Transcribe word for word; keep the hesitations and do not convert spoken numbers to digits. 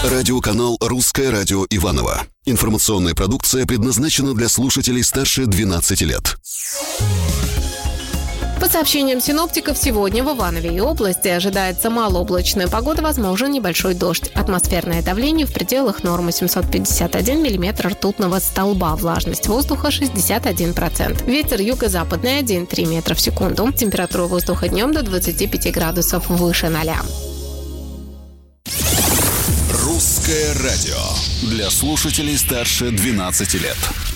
Радиоканал «Русское радио Иваново». Информационная продукция предназначена для слушателей старше двенадцати лет. По сообщениям синоптиков, сегодня в Иванове и области ожидается малооблачная погода, возможен небольшой дождь. Атмосферное давление в пределах нормы семьсот пятьдесят один миллиметр ртутного столба. Влажность воздуха шестьдесят один процент. Ветер юго-западный один и три метра в секунду. Температура воздуха днем до двадцати пяти градусов выше ноля. Русское радио для слушателей старше двенадцати лет.